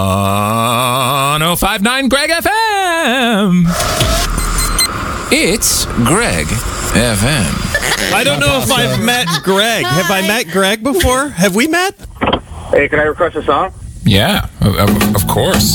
On 1059 Greg FM. It's Greg FM. I don't know if I've met Greg. Have I met Greg before? Have we met? Hey, can I request a song? Yeah, of course.